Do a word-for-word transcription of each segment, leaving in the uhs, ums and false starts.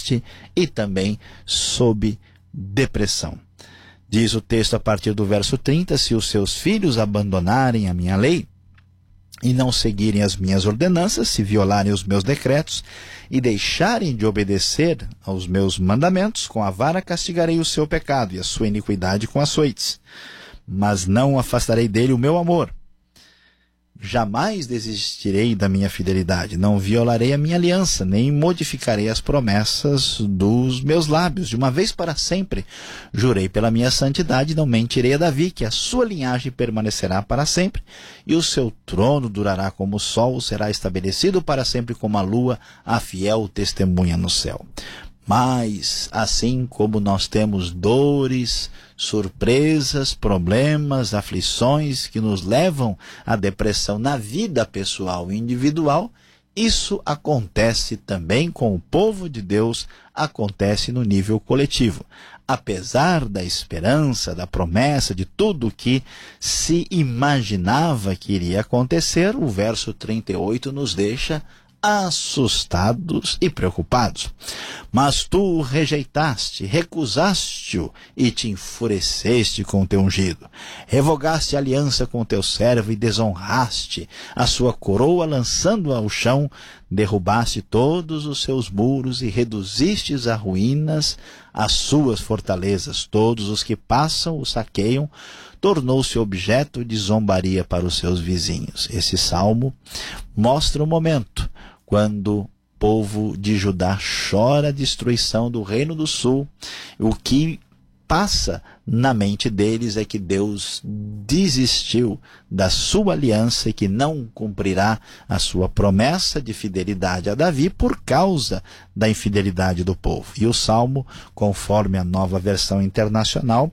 triste e também sob depressão. Diz o texto a partir do verso trinta, se os seus filhos abandonarem a minha lei e não seguirem as minhas ordenanças, se violarem os meus decretos e deixarem de obedecer aos meus mandamentos, com a vara castigarei o seu pecado e a sua iniquidade com açoites. Mas não afastarei dele o meu amor. Jamais desistirei da minha fidelidade, não violarei a minha aliança, nem modificarei as promessas dos meus lábios. De uma vez para sempre, jurei pela minha santidade, não mentirei a Davi, que a sua linhagem permanecerá para sempre, e o seu trono durará como o sol, será estabelecido para sempre como a lua, a fiel testemunha no céu. Mas, assim como nós temos dores, surpresas, problemas, aflições que nos levam à depressão na vida pessoal e individual, isso acontece também com o povo de Deus, acontece no nível coletivo. Apesar da esperança, da promessa, de tudo que se imaginava que iria acontecer, o verso trinta e oito nos deixa assustados e preocupados. Mas tu o rejeitaste, recusaste-o e te enfureceste com o teu ungido. Revogaste a aliança com o teu servo e desonraste a sua coroa, lançando-a ao chão, derrubaste todos os seus muros e reduzistes a ruínas as suas fortalezas. Todos os que passam o saqueiam, tornou-se objeto de zombaria para os seus vizinhos. Esse salmo mostra o momento quando o povo de Judá chora a destruição do Reino do Sul. O que passa na mente deles é que Deus desistiu da sua aliança e que não cumprirá a sua promessa de fidelidade a Davi por causa da infidelidade do povo. E o salmo, conforme a Nova Versão Internacional,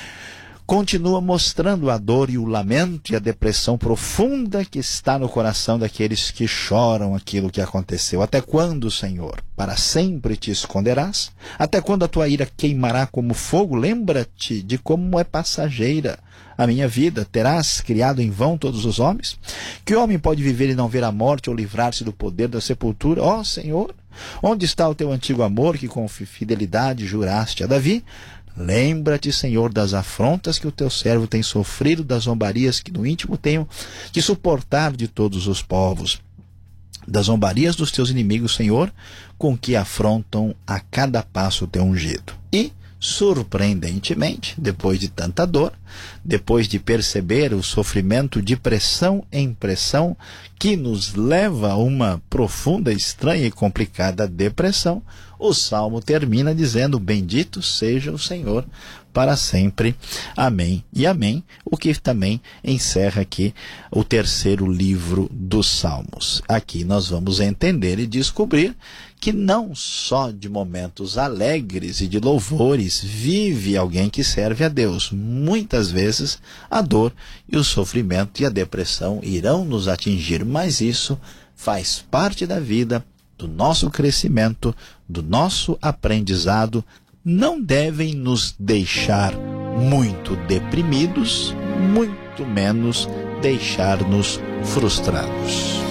continua mostrando a dor e o lamento e a depressão profunda que está no coração daqueles que choram aquilo que aconteceu. Até quando, Senhor? Para sempre te esconderás? Até quando a tua ira queimará como fogo? Lembra-te de como é passageira a minha vida. Terás criado em vão todos os homens? Que homem pode viver e não ver a morte ou livrar-se do poder da sepultura? Ó Senhor, onde está o teu antigo amor que com fidelidade juraste a Davi? Lembra-te, Senhor, das afrontas que o teu servo tem sofrido, das zombarias que no íntimo tenho que suportar de todos os povos, das zombarias dos teus inimigos, Senhor, com que afrontam a cada passo o teu ungido. E, surpreendentemente, depois de tanta dor, depois de perceber o sofrimento de pressão em pressão que nos leva a uma profunda, estranha e complicada depressão, o salmo termina dizendo: bendito seja o Senhor para sempre. Amém e amém. O que também encerra aqui o terceiro livro dos Salmos. Aqui nós vamos entender e descobrir que não só de momentos alegres e de louvores vive alguém que serve a Deus. Muitas vezes a dor e o sofrimento e a depressão irão nos atingir, mas isso faz parte da vida, do nosso crescimento, do nosso aprendizado. Não devem nos deixar muito deprimidos, muito menos deixar-nos frustrados.